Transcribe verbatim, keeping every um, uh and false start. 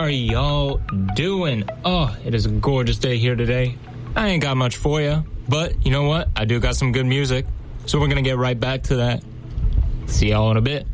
are y'all doing? Oh, it is a gorgeous day here today. I ain't got much for you, but you know what? I do got some good music, so we're going to get right back to that. See y'all in a bit.